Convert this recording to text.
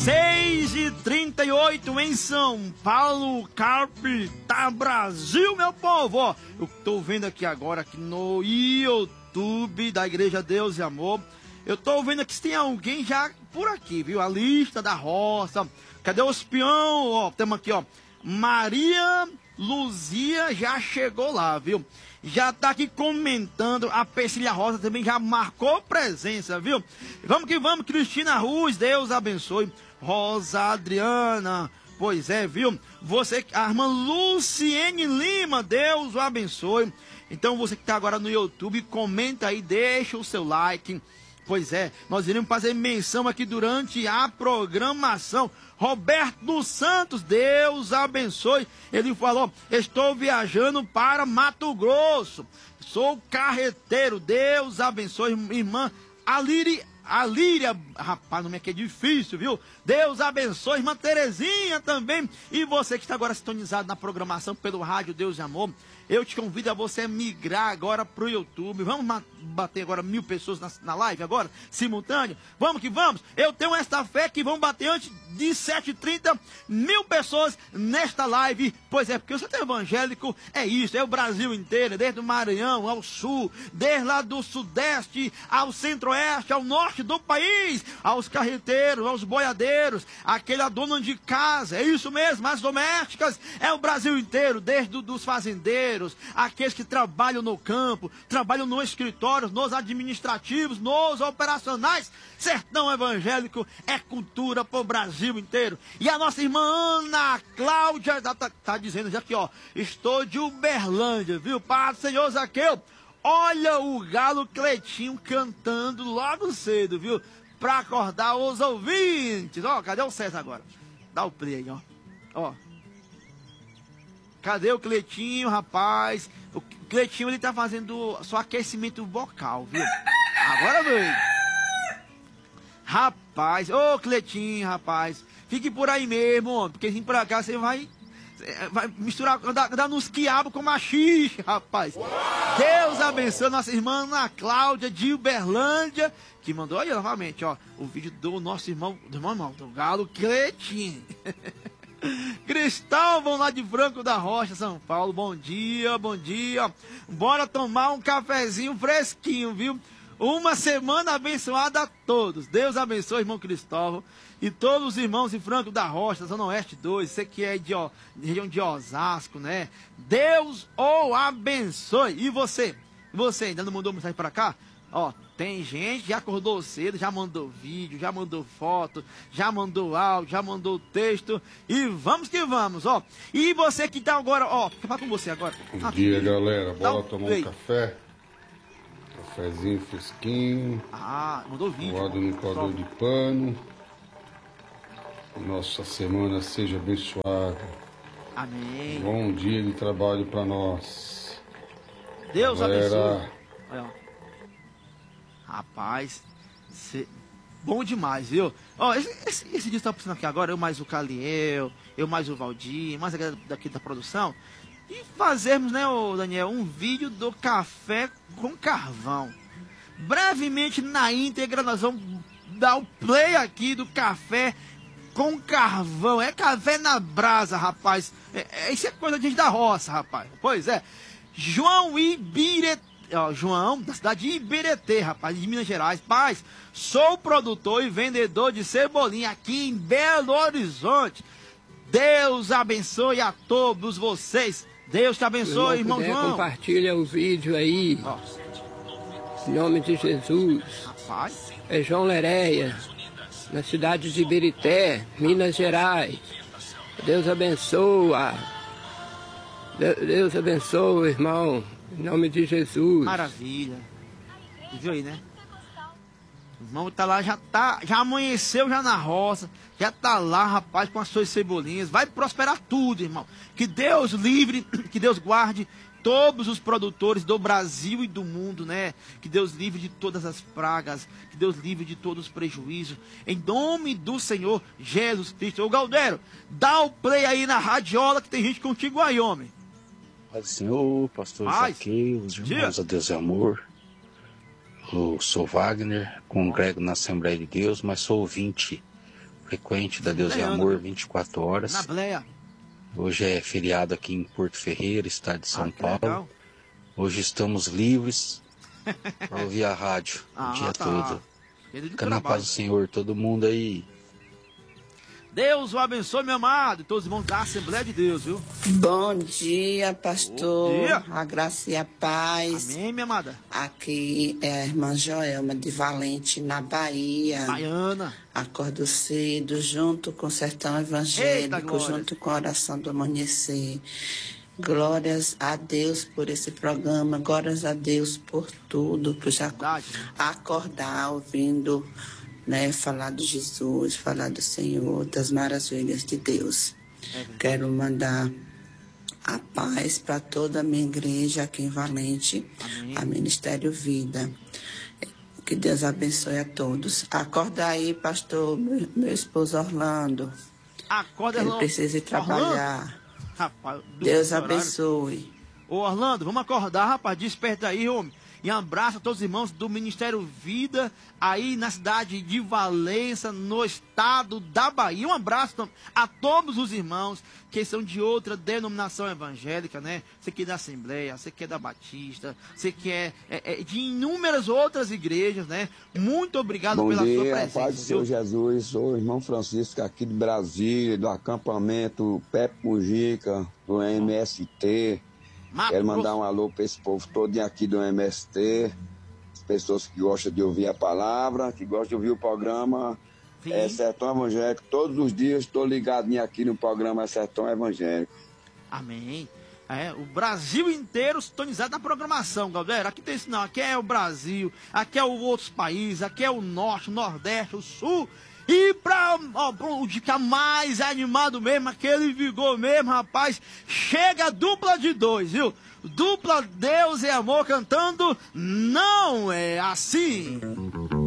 6h38 em São Paulo, capital Brasil, meu povo. Ó, eu tô vendo aqui agora aqui no YouTube da Igreja Deus e Amor. Eu tô vendo aqui se tem alguém já por aqui, viu? A lista da roça. Cadê os peão? Ó, temos aqui, ó. Maria Luzia já chegou lá, viu? Já tá aqui comentando. A Persília Rosa também já marcou presença, viu? Vamos que vamos, Cristina Ruz, Deus abençoe. Rosa Adriana, pois é, viu? Você, a irmã Luciene Lima, Deus o abençoe. Então você que tá agora no YouTube, comenta aí, deixa o seu like. Pois é, nós iremos fazer menção aqui durante a programação. Roberto dos Santos, Deus abençoe. Ele falou: estou viajando para Mato Grosso. Sou carreteiro, Deus abençoe. Irmã Alíria, rapaz, o nome aqui é difícil, viu? Deus abençoe, irmã Terezinha também. E você que está agora sintonizado na programação pelo Rádio Deus e Amor, eu te convido a você migrar agora pro YouTube. Vamos bater agora 1000 pessoas na live agora, simultâneo? Vamos que vamos. Eu tenho esta fé que vão bater antes de 7h30 1000 pessoas nesta live. Pois é, porque o centro evangélico é isso, é o Brasil inteiro, desde o Maranhão ao sul, desde lá do sudeste ao centro-oeste, ao norte do país, aos carreteiros, aos boiadeiros, aquele dono de casa, é isso mesmo, as domésticas, é o Brasil inteiro, desde dos fazendeiros, aqueles que trabalham no campo, trabalham no escritório, nos administrativos, nos operacionais. Sertão evangélico é cultura pro Brasil inteiro. E a nossa irmã Ana Cláudia tá dizendo já aqui, ó, estou de Uberlândia, viu? Pai do Senhor Zaqueu, olha o galo Cleitinho cantando logo cedo, viu? Pra acordar os ouvintes. Ó, cadê o César agora? Dá o play aí, ó. Ó. Cadê o Cleitinho, rapaz? O Cleitinho, ele tá fazendo só aquecimento vocal, viu? Agora veio. Rapaz, ô Cleitinho, rapaz. Fique por aí mesmo, homem, porque assim por cá você vai misturar, andar nos quiabos com machixe, rapaz. Deus abençoe nossa irmã Ana Cláudia de Uberlândia, que mandou aí novamente, ó, o vídeo do nosso irmão, do galo Cleitinho. Cristóvão lá de Franco da Rocha, São Paulo, bom dia, bom dia. Bora tomar um cafezinho fresquinho, viu? Uma semana abençoada a todos. Deus abençoe, irmão Cristóvão. E todos os irmãos de Franco da Rocha, Zona Oeste 2, você que é de região de Osasco, né? Deus o abençoe. E você? Você ainda não mandou mensagem para cá? Ó, tem gente que já acordou cedo, já mandou vídeo, já mandou foto, já mandou áudio, já mandou texto. E vamos que vamos, ó. E você que tá agora, ó, vou falar com você agora. Bom dia, galera. Bora tomar um café. Cafezinho fresquinho. Ah, mandou vídeo. Guarda no coador de pano. Nossa semana seja abençoada. Amém. Bom dia de trabalho para nós. Deus galera. Abençoe. Olha, ó. Rapaz, bom demais, viu? Ó, esse dia está passando aqui agora, eu mais o Caliel, eu mais o Valdir, mais a galera daqui da produção, e fazermos, né, ô Daniel, um vídeo do café com carvão. Brevemente na íntegra nós vamos dar o play aqui do café com carvão. É café na brasa, rapaz. Isso é coisa de gente da roça, rapaz. Pois é. João, da cidade de Iberetê, rapaz, de Minas Gerais. Paz, sou produtor e vendedor de cebolinha aqui em Belo Horizonte. Deus abençoe a todos vocês. Deus te abençoe, irmão João. Compartilha o vídeo aí. Ó. Em nome de Jesus. Rapaz. É João Leréia, na cidade de Iberité, Minas Gerais. Deus abençoa. Deus abençoe, irmão. Em nome de Jesus. Maravilha. Viu aí, né? O irmão tá lá, já amanheceu já na roça, já tá lá, rapaz, com as suas cebolinhas. Vai prosperar tudo, irmão. Que Deus livre, que Deus guarde todos os produtores do Brasil e do mundo, né? Que Deus livre de todas as pragas, que Deus livre de todos os prejuízos. Em nome do Senhor Jesus Cristo. Ô Galdero, dá o play aí na radiola que tem gente contigo aí, homem. Paz do Senhor, pastor Zaqueu, os irmãos a Deus e Amor. Eu sou Wagner, congrego na Assembleia de Deus, mas sou ouvinte, frequente da Deus e Amor, 24 horas. Na Bleia. Hoje é feriado aqui em Porto Ferreira, estado de São Paulo. Legal. Hoje estamos livres para ouvir a rádio o dia todo. Fica na paz do Senhor, todo mundo aí. Deus o abençoe, meu amado, e todos os irmãos da Assembleia de Deus, viu? Bom dia, pastor. Bom dia. A graça e a paz. Amém, minha amada. Aqui é a irmã Joelma de Valente, na Bahia. Baiana. Acordo cedo, junto com o Sertão Evangélico, junto com a Oração do Amanhecer. Glórias a Deus por esse programa, glórias a Deus por tudo, por já acordar ouvindo, né, falar de Jesus, falar do Senhor, das maravilhas de Deus. Quero mandar a paz para toda a minha igreja aqui em Valente, amém, a Ministério Vida. Que Deus abençoe a todos. Acorda aí, pastor, meu esposo Orlando. Acorda, Ele precisa ir trabalhar. Orlando. Rapaz, Deus abençoe. Ô Orlando, vamos acordar, rapaz, desperta aí, homem. E abraço a todos os irmãos do Ministério Vida, aí na cidade de Valença, no estado da Bahia. Um abraço a todos os irmãos que são de outra denominação evangélica, né? Você que é da Assembleia, você que é da Batista, você que é de inúmeras outras igrejas, né? Muito obrigado pela sua presença. Bom dia, paz do Senhor Jesus. Sou o irmão Francisco aqui de Brasília, do acampamento Pepe Mujica, do MST. Quero mandar um alô para esse povo todo aqui do MST, as pessoas que gostam de ouvir a palavra, que gostam de ouvir o programa Sertão Evangélico. Todos os dias estou ligadinho aqui no programa Sertão Evangélico. Amém. O Brasil inteiro sintonizado na programação, galera. Aqui tem isso não, aqui é o Brasil, aqui é outros países, aqui é o Norte, o Nordeste, o Sul. E pra o ficar mais animado mesmo, aquele vigor mesmo, rapaz, chega a dupla de dois, viu? Dupla Deus e Amor cantando Não É Assim.